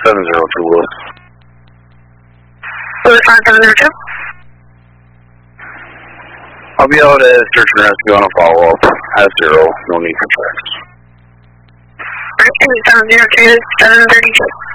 702 Lewis. Lewis 5702. I'll be out at search and rescue on a follow-up. Has 0. No need for tracks. Alright, 702 is 732.